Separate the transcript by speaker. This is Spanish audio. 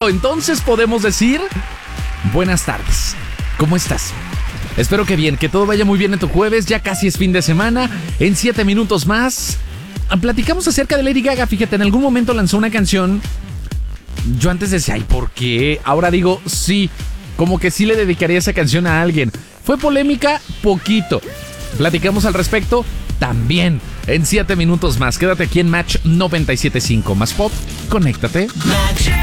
Speaker 1: todo. Entonces podemos decir buenas tardes. ¿Cómo estás? Espero que bien, que todo vaya muy bien en tu jueves. Ya casi es fin de semana. En 7 minutos más platicamos acerca de Lady Gaga. Fíjate, en algún momento lanzó una canción. Yo antes decía, ay, ¿por qué? Ahora digo, sí, como que sí le dedicaría esa canción a alguien. ¿Fue polémica? Poquito. Platicamos al respecto también en 7 minutos más. Quédate aquí en Match 97.5. Más pop, conéctate.